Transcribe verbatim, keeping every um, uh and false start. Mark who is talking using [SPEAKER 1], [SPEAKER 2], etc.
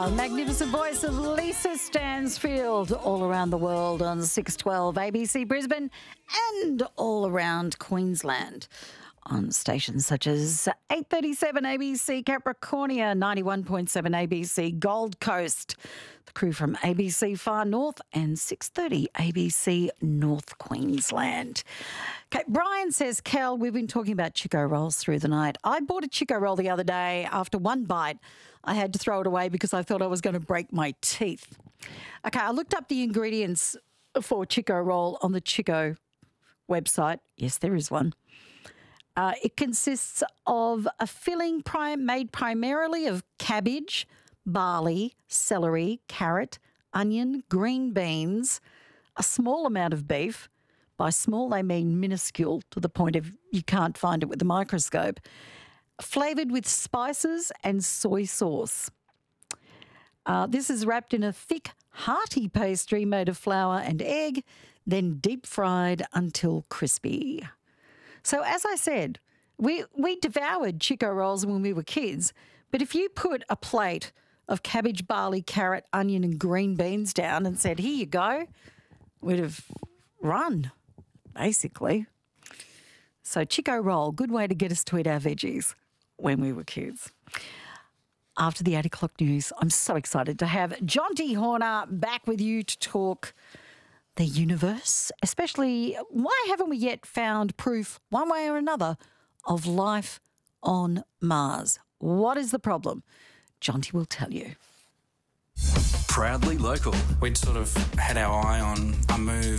[SPEAKER 1] Magnificent voice of Lisa Stansfield all around the world on six twelve A B C Brisbane and all around Queensland on stations such as eight thirty-seven A B C Capricornia, ninety-one point seven A B C Gold Coast, the crew from A B C Far North and six thirty A B C North Queensland. Okay, Brian says, Kel, we've been talking about Chico rolls through the night. I bought a Chico roll the other day. After one bite, I had to throw it away because I thought I was going to break my teeth. Okay, I looked up the ingredients for Chico roll on the Chico website. Yes, there is one. Uh, it consists of a filling prim- made primarily of cabbage, barley, celery, carrot, onion, green beans, a small amount of beef. By small, they mean minuscule to the point of you can't find it with the microscope. Flavoured with spices and soy sauce. Uh, this is wrapped in a thick, hearty pastry made of flour and egg, then deep fried until crispy. So as I said, we, we devoured Chico rolls when we were kids, but if you put a plate of cabbage, barley, carrot, onion and green beans down and said, here you go, we'd have run, basically. So Chico roll, good way to get us to eat our veggies when we were kids. After the eight o'clock news, I'm so excited to have Jonty Horner back with you to talk the universe, especially why haven't we yet found proof one way or another of life on Mars? What is the problem? Jonty will tell you.
[SPEAKER 2] Proudly local. We'd sort of had our eye on a move